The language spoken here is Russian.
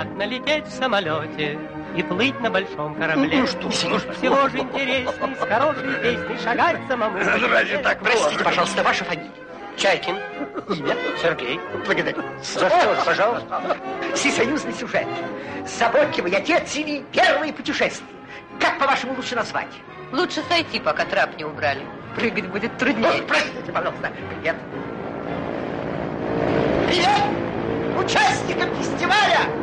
приятно лететь в самолете и плыть на большом корабле. Ну что, всего же интересней, с хорошей песней шагать самому. Разве так? Простите, пожалуйста, ваша фамилия? Чайкин. Имя? Сергей. Благодарю. За что же, пожалуйста? Всесоюзный сюжет. Заботливый отец или первые путешествия. Как, по-вашему, лучше назвать? Лучше сойти, пока трап не убрали. Прыгать будет труднее. Простите, пожалуйста. Привет. Привет! Участникам фестиваля